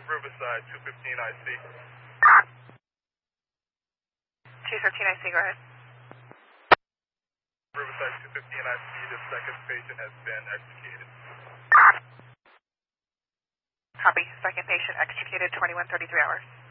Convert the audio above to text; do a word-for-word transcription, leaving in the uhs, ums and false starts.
Riverside, two fifteen I C. two fifteen I C, go ahead. Riverside, two fifteen I C, the second patient has been extricated. Copy. Second patient extricated, twenty-one thirty-three hours.